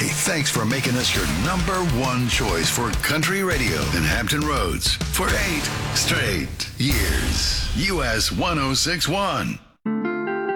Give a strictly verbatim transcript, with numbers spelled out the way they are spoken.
Hey, thanks for making us your number one choice for country radio in Hampton Roads for eight straight years. U S one oh six one.